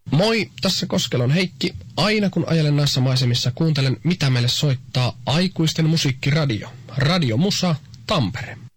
Moi, tässä Koskelon Heikki. Aina kun ajelen näissä maisemissa, kuuntelen mitä meille soittaa aikuisten musiikkiradio. Radio Musa, Tampere.